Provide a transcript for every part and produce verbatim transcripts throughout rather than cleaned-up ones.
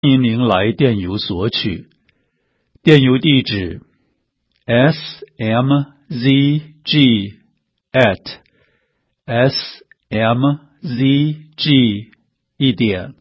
欢迎您来电邮索取，电邮地址 s m z g at s m z g 一点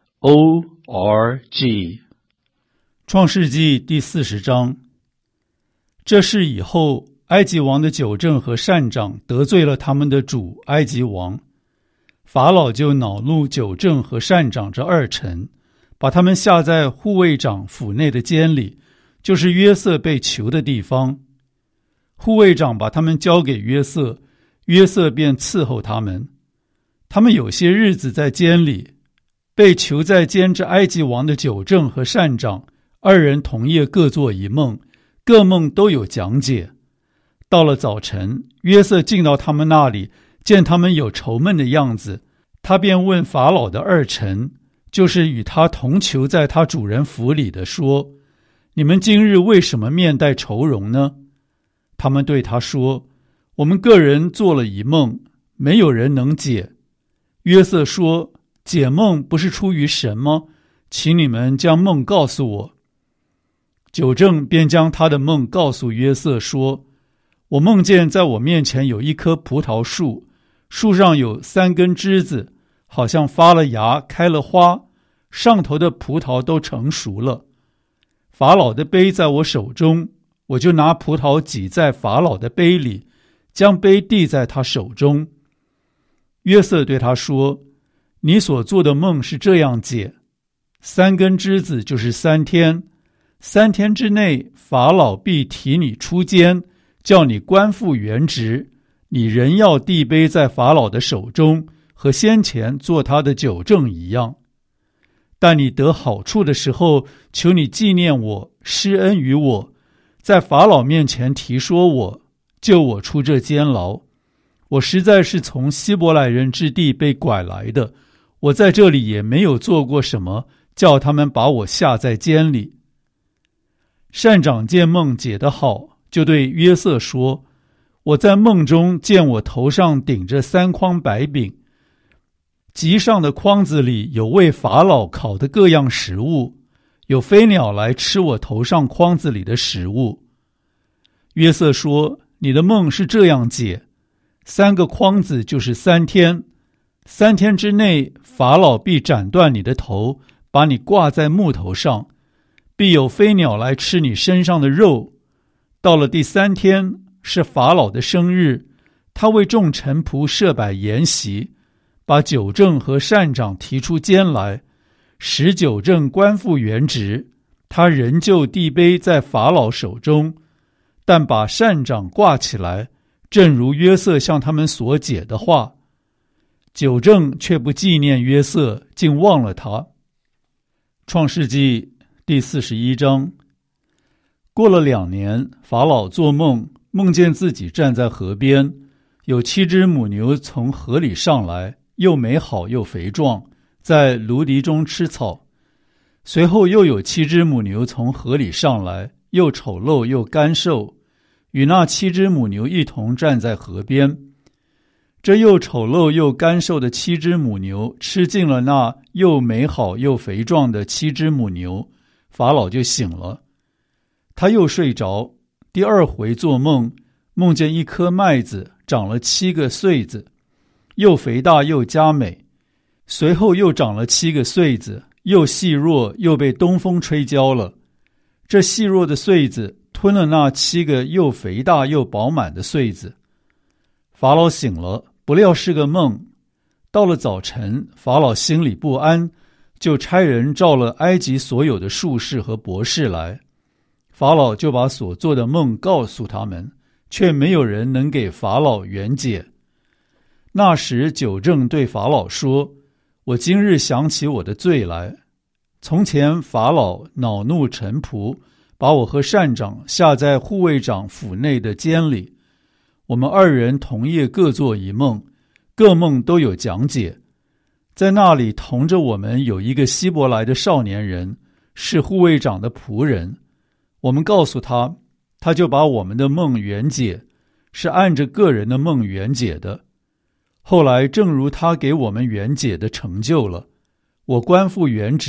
o r g。 创世纪第四十章。这事以后，埃及王的酒政和膳长得罪了他们的主埃及王，法老就恼怒酒政和膳长这二臣，把他们下在护卫长府内的监里，就是约瑟被囚的地方。护卫长把他们交给约瑟，约瑟便伺候他们。他们有些日子在监里，被囚在监之埃及王的酒政和膳长二人同夜各做一梦，各梦都有讲解。到了早晨，约瑟进到他们那里，见他们有愁闷的样子，他便问法老的二臣，就是与他同囚在他主人府里的，说：你们今日为什么面带愁容呢？他们对他说：我们个人做了一梦，没有人能解。约瑟说：解梦不是出于神吗？请你们将梦告诉我。酒政便将他的梦告诉约瑟，说：我梦见在我面前有一棵葡萄树，树上有三根枝子，好像发了芽开了花，上头的葡萄都成熟了。法老的杯在我手中，我就拿葡萄挤在法老的杯里，将杯递在他手中。约瑟对他说：你所做的梦是这样解，三根枝子就是三天，三天之内法老必提你出监，叫你官复原职，你仍要递杯在法老的手中，和先前做他的酒政一样。但你得好处的时候，求你纪念我，施恩于我，在法老面前提说我，救我出这监牢。我实在是从希伯来人之地被拐来的，我在这里也没有做过什么，叫他们把我下在监里。膳长见梦解得好，就对约瑟说：我在梦中见我头上顶着三筐白饼，极上的筐子里有为法老烤的各样食物，有飞鸟来吃我头上筐子里的食物。约瑟说：你的梦是这样解，三个筐子就是三天，三天之内法老必斩断你的头，把你挂在木头上，必有飞鸟来吃你身上的肉。到了第三天，是法老的生日，他为众臣仆设摆筵席，把酒政和膳长提出监来，使酒政官复原职，他仍旧递杯在法老手中，但把膳长挂起来，正如约瑟向他们所解的话。酒政却不纪念约瑟，竟忘了他。创世纪第四十一章。过了两年，法老做梦，梦见自己站在河边，有七只母牛从河里上来，又美好又肥壮，在芦荻中吃草。随后又有七只母牛从河里上来，又丑陋又干瘦，与那七只母牛一同站在河边。这又丑陋又干瘦的七只母牛吃尽了那又美好又肥壮的七只母牛，法老就醒了。他又睡着，第二回做梦，梦见一颗麦子长了七个穗子，又肥大又佳美。随后又长了七个穗子，又细弱，又被东风吹焦了。这细弱的穗子吞了那七个又肥大又饱满的穗子。法老醒了，不料是个梦。到了早晨，法老心里不安，就差人召了埃及所有的术士和博士来。法老就把所做的梦告诉他们，却没有人能给法老圆解。那时酒政对法老说：我今日想起我的罪来，从前法老恼怒臣仆，把我和膳长下在护卫长府内的监里。我们二人同夜各做一梦，各梦都有讲解。在那里同着我们有一个希伯来的少年人，是护卫长的仆人。我们告诉他，他就把我们的梦圆解，是按着个人的梦圆解的。后来正如他给我们圆解的成就了，我官复原职，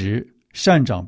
善长